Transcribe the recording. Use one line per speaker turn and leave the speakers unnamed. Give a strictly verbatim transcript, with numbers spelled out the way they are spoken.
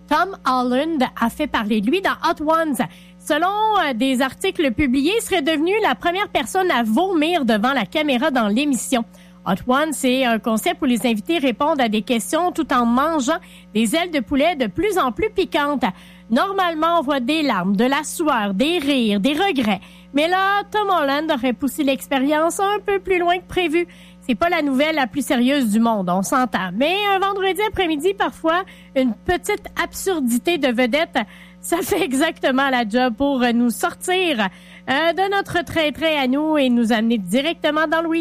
Tom Holland a fait parler de lui dans Hot Ones. Selon euh, des articles publiés, il serait devenu la première personne à vomir devant la caméra dans l'émission. Hot Ones, c'est un concept où les invités répondent à des questions tout en mangeant des ailes de poulet de plus en plus piquantes. Normalement, on voit des larmes, de la sueur, des rires, des regrets. Mais là, Tom Holland aurait poussé l'expérience un peu plus loin que prévu. C'est pas la nouvelle la plus sérieuse du monde, on s'entend. Mais un vendredi après-midi, parfois, une petite absurdité de vedette, ça fait exactement la job pour nous sortir euh, de notre trait-trait à nous et nous amener directement dans le week-end.